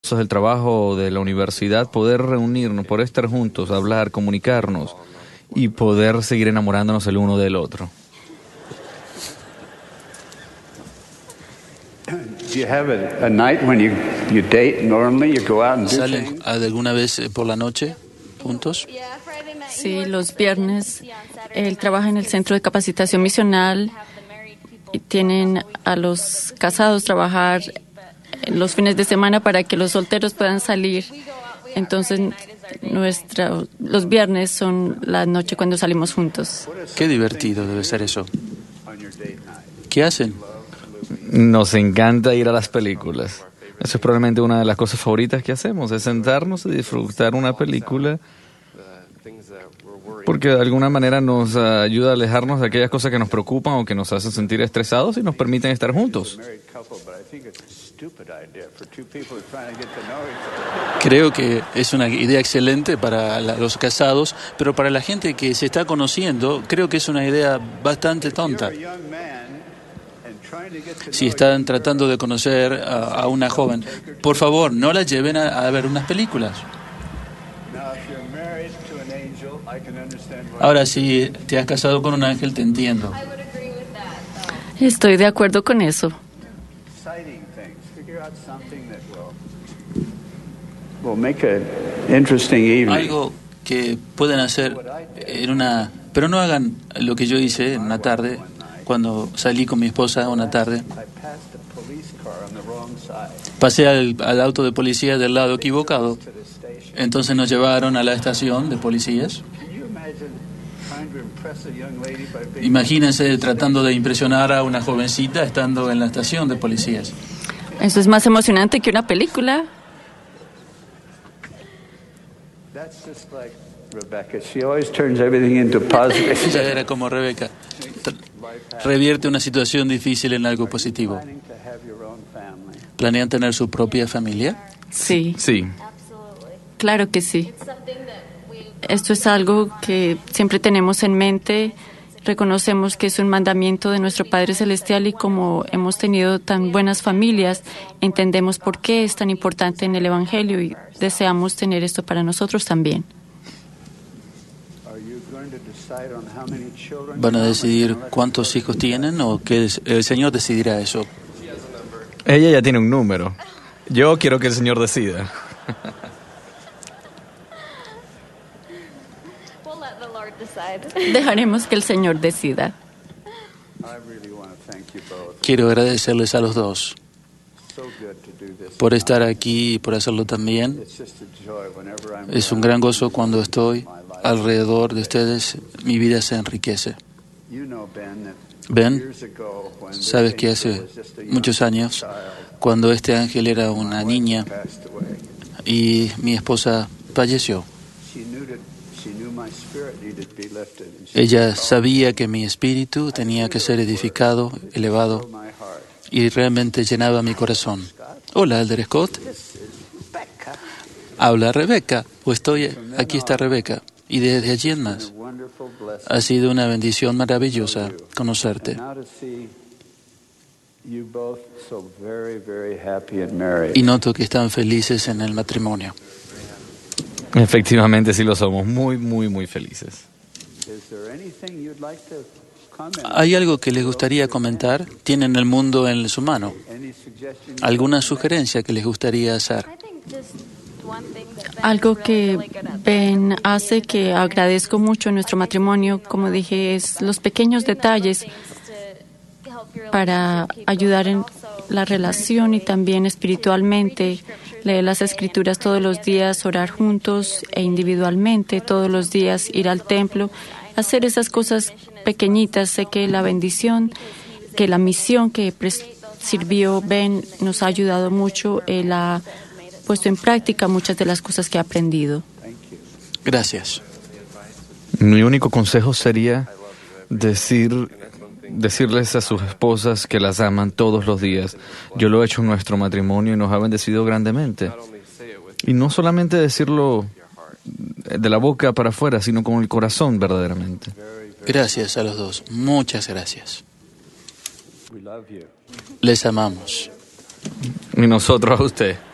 del trabajo o de la universidad, poder reunirnos, poder estar juntos, hablar, comunicarnos y poder seguir enamorándonos el uno del otro. ¿Salen alguna vez por la noche juntos? Sí, los viernes él trabaja en el Centro de Capacitación Misional y tienen a los casados trabajar los fines de semana para que los solteros puedan salir. Entonces, los viernes son la noche cuando salimos juntos. Qué divertido debe ser eso. ¿Qué hacen? Nos encanta ir a las películas. Eso es probablemente una de las cosas favoritas que hacemos, es sentarnos y disfrutar una película, porque de alguna manera nos ayuda a alejarnos de aquellas cosas que nos preocupan o que nos hacen sentir estresados y nos permiten estar juntos. Creo que es una idea excelente para los casados, pero para la gente que se está conociendo, creo que es una idea bastante tonta. Si están tratando de conocer a una joven, por favor, no la lleven a ver unas películas. Ahora, si te has casado con un ángel, te entiendo. Estoy de acuerdo con eso. Algo que pueden hacer pero no hagan lo que yo hice en una tarde, cuando salí con mi esposa una tarde. Pasé al auto de policía del lado equivocado. Entonces nos llevaron a la estación de policías. Imagínense tratando de impresionar a una jovencita estando en la estación de policías. Eso es más emocionante que una película. Ella era como Rebeca. Revierte una situación difícil en algo positivo. ¿Planean tener su propia familia? Sí. Sí. Claro que sí. Esto es algo que siempre tenemos en mente. Reconocemos que es un mandamiento de nuestro Padre Celestial y como hemos tenido tan buenas familias, entendemos por qué es tan importante en el Evangelio y deseamos tener esto para nosotros también. ¿Van a decidir cuántos hijos tienen o que el Señor decidirá eso? Ella ya tiene un número. Yo quiero que el Señor decida. Dejaremos que el Señor decida. Quiero agradecerles a los dos por estar aquí y por hacerlo también. Es un gran gozo cuando estoy alrededor de ustedes. Mi vida se enriquece. Ben, sabes que hace muchos años, cuando este ángel era una niña y mi esposa falleció, ella sabía que mi espíritu tenía que ser edificado, elevado, y realmente llenaba mi corazón. Hola, Elder Scott. Habla Rebeca, aquí está Rebeca, y desde allí en más. Ha sido una bendición maravillosa conocerte. Y noto que están felices en el matrimonio. Efectivamente, sí lo somos. Muy, muy, muy felices. ¿Hay algo que les gustaría comentar? ¿Tienen el mundo en su mano? ¿Alguna sugerencia que les gustaría hacer? Algo que Ben hace que agradezco mucho en nuestro matrimonio, como dije, es los pequeños detalles para ayudar en la relación y también espiritualmente. Leer las Escrituras todos los días, orar juntos e individualmente todos los días, ir al templo, hacer esas cosas pequeñitas. Sé que la bendición, que la misión que sirvió Ben nos ha ayudado mucho. Él ha puesto en práctica muchas de las cosas que ha aprendido. Gracias. Mi único consejo sería decirles a sus esposas que las aman todos los días. Yo lo he hecho en nuestro matrimonio y nos ha bendecido grandemente. Y no solamente decirlo de la boca para afuera, sino con el corazón verdaderamente. Gracias a los dos. Muchas gracias. Les amamos. Y nosotros a usted.